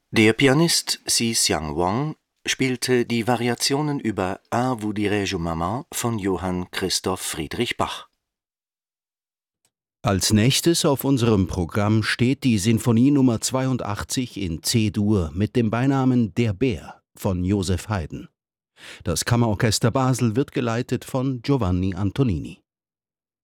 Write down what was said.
Der Pianist Si-Xiang Wang spielte die Variationen über Un vous dirai-je maman von Johann Christoph Friedrich Bach. Als nächstes auf unserem Programm steht die Sinfonie Nummer 82 in C-Dur mit dem Beinamen Der Bär von Joseph Haydn. Das Kammerorchester Basel wird geleitet von Giovanni Antonini.